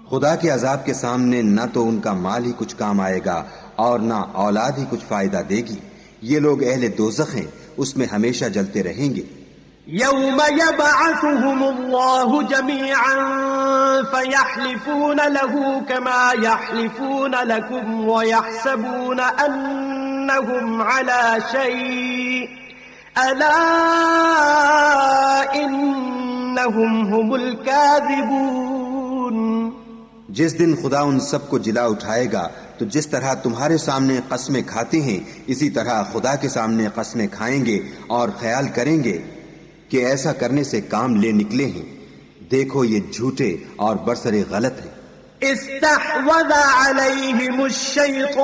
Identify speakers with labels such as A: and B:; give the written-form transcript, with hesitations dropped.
A: खुदा के अजाब के सामने न तो उनका माल ही कुछ काम आएगा और न औलाद ही कुछ फायदा देगी। ये लोग अहले दोज़ख हैं, उसमें हमेशा जलते रहेंगे।
B: यौम यबअथुहुमुल्लाहु जमीअन फयहलिफून लहू कमा यहलिफून लकुम वयहसबून अन्नहुम अला शै अला इन्नहुम हुमुल काज़िबून।
A: जिस दिन खुदा उन सबको जिला उठाएगा तो जिस तरह तुम्हारे सामने कसमें खाते हैं इसी तरह खुदा के सामने कसमें खाएंगे और ख्याल करेंगे कि ऐसा करने से काम ले निकले हैं। देखो ये झूठे और बरसरे गलत हैं।